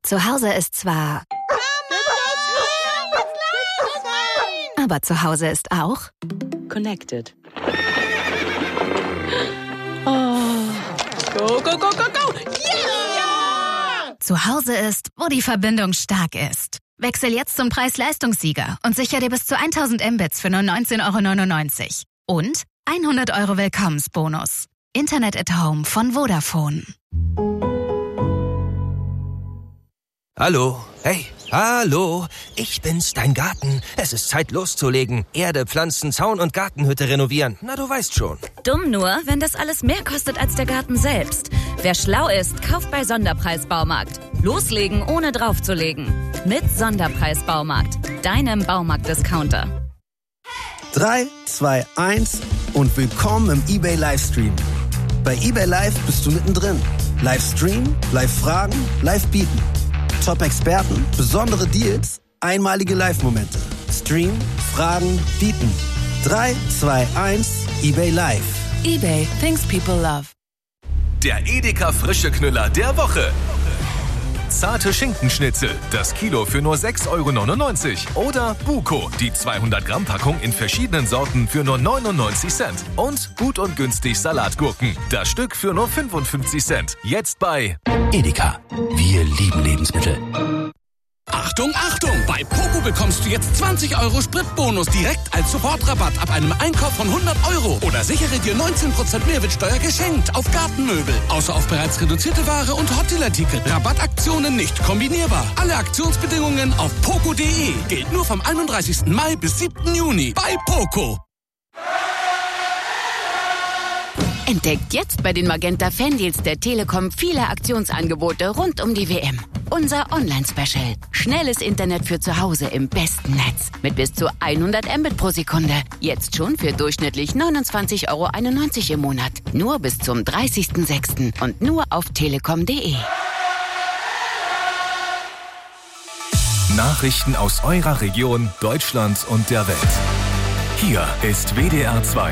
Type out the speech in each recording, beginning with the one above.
Zu Hause ist zwar... Aber zu Hause ist auch... Connected. Oh. Go, go, go, go, go! Yeah! Zu Hause ist, wo die Verbindung stark ist. Wechsel jetzt zum Preis-Leistungssieger und sicher dir bis zu 1000 Mbits für nur 19,99 €. Und 100 € Willkommensbonus. Internet at Home von Vodafone. Hallo, hey, hallo, ich bin's, dein Garten. Es ist Zeit loszulegen. Erde, Pflanzen, Zaun und Gartenhütte renovieren. Na, du weißt schon. Dumm nur, wenn das alles mehr kostet als der Garten selbst. Wer schlau ist, kauft bei Sonderpreis-Baumarkt. Loslegen, ohne draufzulegen. Mit Sonderpreis-Baumarkt, deinem Baumarkt-Discounter. 3, 2, 1 und willkommen im eBay Livestream. Bei eBay Live bist du mittendrin. Livestream, Live-Fragen, Live-Bieten. Top-Experten, besondere Deals, einmalige Live-Momente. Stream, Fragen, Bieten. 3, 2, 1, eBay Live. eBay, things people love. Der Edeka Frische Knüller der Woche. Zarte Schinkenschnitzel, das Kilo für nur 6,99 €. Oder Buko, die 200-Gramm-Packung in verschiedenen Sorten für nur 99 Cent. Und gut und günstig Salatgurken, das Stück für nur 55 Cent. Jetzt bei Edeka. Wir lieben Lebensmittel. Achtung, Achtung! Bei Poco bekommst du jetzt 20 € Spritbonus direkt als Sofortrabatt ab einem Einkauf von 100 €. Oder sichere dir 19% Mehrwertsteuer geschenkt auf Gartenmöbel. Außer auf bereits reduzierte Ware und Hotdealer-Ticket. Rabattaktionen nicht kombinierbar. Alle Aktionsbedingungen auf poco.de. Gilt nur vom 31. Mai bis 7. Juni. Bei Poco. Entdeckt jetzt bei den Magenta Fandeals der Telekom viele Aktionsangebote rund um die WM. Unser Online-Special. Schnelles Internet für zu Hause im besten Netz. Mit bis zu 100 Mbit pro Sekunde. Jetzt schon für durchschnittlich 29,91 € im Monat. Nur bis zum 30.06. und nur auf telekom.de. Nachrichten aus eurer Region, Deutschland und der Welt. Hier ist WDR 2.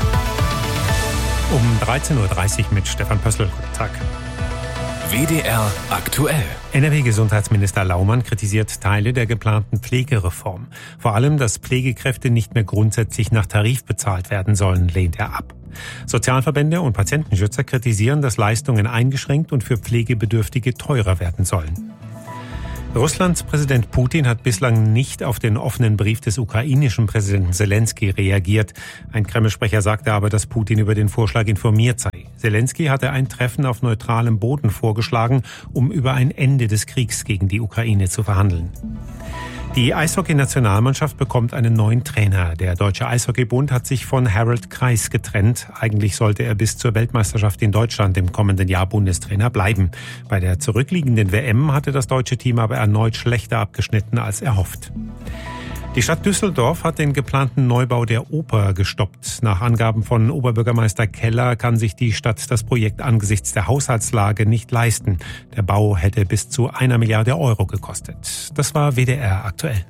Um 13:30 Uhr mit Stefan Pössl. Guten Tag. WDR aktuell. NRW-Gesundheitsminister Laumann kritisiert Teile der geplanten Pflegereform. Vor allem, dass Pflegekräfte nicht mehr grundsätzlich nach Tarif bezahlt werden sollen, lehnt er ab. Sozialverbände und Patientenschützer kritisieren, dass Leistungen eingeschränkt und für Pflegebedürftige teurer werden sollen. Russlands Präsident Putin hat bislang nicht auf den offenen Brief des ukrainischen Präsidenten Selenskyj reagiert. Ein Kreml-Sprecher sagte aber, dass Putin über den Vorschlag informiert sei. Selenskyj hatte ein Treffen auf neutralem Boden vorgeschlagen, um über ein Ende des Kriegs gegen die Ukraine zu verhandeln. Die Eishockey-Nationalmannschaft bekommt einen neuen Trainer. Der Deutsche Eishockeybund hat sich von Harald Kreis getrennt. Eigentlich sollte er bis zur Weltmeisterschaft in Deutschland im kommenden Jahr Bundestrainer bleiben. Bei der zurückliegenden WM hatte das deutsche Team aber erneut schlechter abgeschnitten als erhofft. Die Stadt Düsseldorf hat den geplanten Neubau der Oper gestoppt. Nach Angaben von Oberbürgermeister Keller kann sich die Stadt das Projekt angesichts der Haushaltslage nicht leisten. Der Bau hätte bis zu 1 Milliarde € gekostet. Das war WDR aktuell.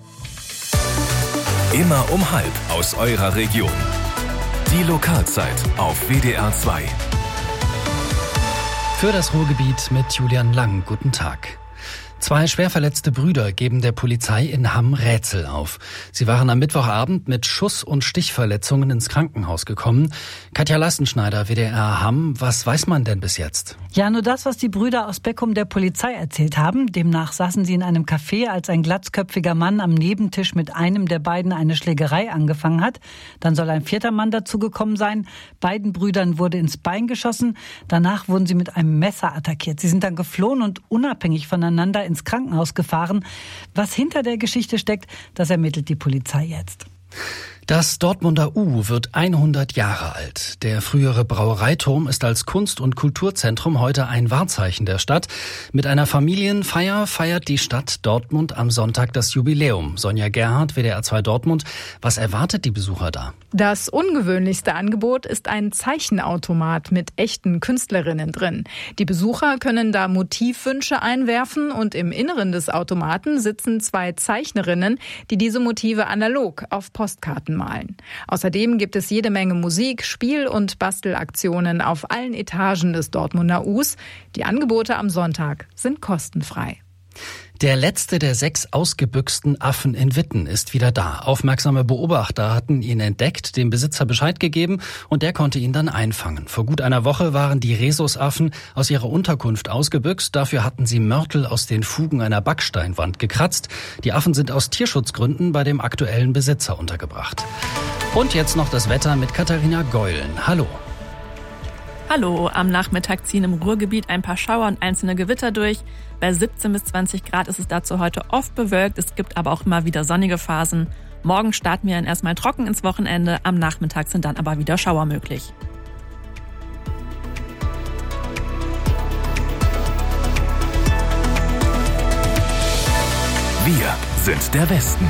Immer um 12:30 aus eurer Region. Die Lokalzeit auf WDR 2. Für das Ruhrgebiet mit Julian Lang. Guten Tag. 2 schwer verletzte Brüder geben der Polizei in Hamm Rätsel auf. Sie waren am Mittwochabend mit Schuss- und Stichverletzungen ins Krankenhaus gekommen. Katja Lassenschneider, WDR Hamm. Was weiß man denn bis jetzt? Ja, nur das, was die Brüder aus Beckum der Polizei erzählt haben. Demnach saßen sie in einem Café, als ein glatzköpfiger Mann am Nebentisch mit einem der beiden eine Schlägerei angefangen hat. Dann soll ein 4. Mann dazugekommen sein. Beiden Brüdern wurde ins Bein geschossen. Danach wurden sie mit einem Messer attackiert. Sie sind dann geflohen und unabhängig voneinander ins Krankenhaus gefahren. Was hinter der Geschichte steckt, das ermittelt die Polizei jetzt. Das Dortmunder U wird 100 Jahre alt. Der frühere Brauereiturm ist als Kunst- und Kulturzentrum heute ein Wahrzeichen der Stadt. Mit einer Familienfeier feiert die Stadt Dortmund am Sonntag das Jubiläum. Sonja Gerhardt, WDR 2 Dortmund. Was erwartet die Besucher da? Das ungewöhnlichste Angebot ist ein Zeichenautomat mit echten Künstlerinnen drin. Die Besucher können da Motivwünsche einwerfen und im Inneren des Automaten sitzen 2 Zeichnerinnen, die diese Motive analog auf Postkarten malen. Außerdem gibt es jede Menge Musik, Spiel- und Bastelaktionen auf allen Etagen des Dortmunder Us. Die Angebote am Sonntag sind kostenfrei. Der letzte der 6 ausgebüchsten Affen in Witten ist wieder da. Aufmerksame Beobachter hatten ihn entdeckt, dem Besitzer Bescheid gegeben und der konnte ihn dann einfangen. Vor gut einer Woche waren die Rhesusaffen aus ihrer Unterkunft ausgebüxt. Dafür hatten sie Mörtel aus den Fugen einer Backsteinwand gekratzt. Die Affen sind aus Tierschutzgründen bei dem aktuellen Besitzer untergebracht. Und jetzt noch das Wetter mit Katharina Geulen. Hallo. Hallo, am Nachmittag ziehen im Ruhrgebiet ein paar Schauer und einzelne Gewitter durch. Bei 17 bis 20 Grad ist es dazu heute oft bewölkt. Es gibt aber auch immer wieder sonnige Phasen. Morgen starten wir dann erstmal trocken ins Wochenende. Am Nachmittag sind dann aber wieder Schauer möglich. Wir sind der Westen.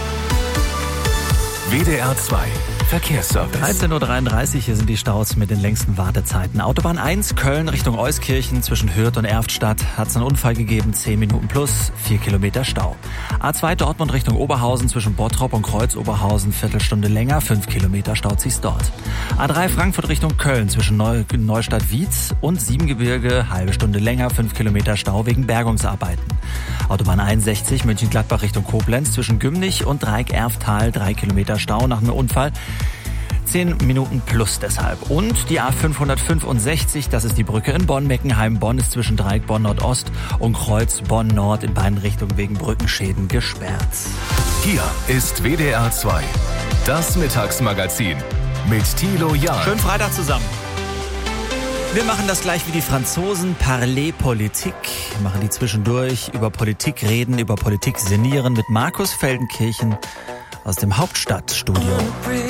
WDR 2 Verkehrsservice. 13.33 Uhr, hier sind die Staus mit den längsten Wartezeiten. Autobahn 1 Köln Richtung Euskirchen zwischen Hürth und Erftstadt hat es einen Unfall gegeben, 10 Minuten plus, 4 Kilometer Stau. A2 Dortmund Richtung Oberhausen zwischen Bottrop und Kreuz-Oberhausen, Viertelstunde länger, 5 Kilometer staut sich's dort. A3 Frankfurt Richtung Köln zwischen Neustadt-Wietz und Siebengebirge, halbe Stunde länger, 5 Kilometer Stau wegen Bergungsarbeiten. Autobahn 61 München-Gladbach Richtung Koblenz zwischen Gümnich und Dreieck-Erftal, 3 Kilometer Stau nach einem Unfall. 10 Minuten plus deshalb. Und die A565, das ist die Brücke in Bonn-Meckenheim. Bonn ist zwischen Dreieck Bonn-Nordost und Kreuz Bonn-Nord in beiden Richtungen wegen Brückenschäden gesperrt. Hier ist WDR 2, das Mittagsmagazin mit Thilo Jahn. Schönen Freitag zusammen. Wir machen das gleich wie die Franzosen, Parler Politik. Machen die zwischendurch über Politik reden, über Politik sinnieren mit Markus Feldenkirchen aus dem Hauptstadtstudio.